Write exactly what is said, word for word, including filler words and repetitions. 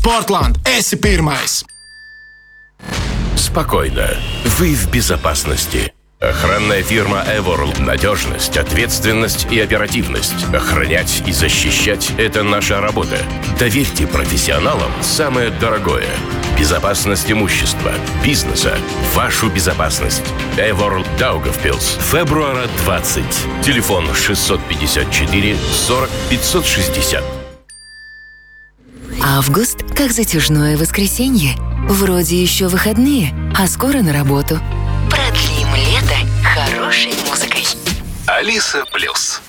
Sportland, esi pirmais. Спокойно. Вы в безопасности. Охранная фирма Эворл. Надежность, ответственность и оперативность. Охранять и защищать – это наша работа. Доверьте профессионалам самое дорогое. Безопасность имущества, бизнеса, вашу безопасность. Эворл Даугавпилс. Фебруара двадцать. Телефон шестьсот пятьдесят четыре сорок пятьсот шестьдесят. Август как затяжное воскресенье. Вроде еще выходные, а скоро на работу. Продлим лето хорошей музыкой. Алиса Плюс.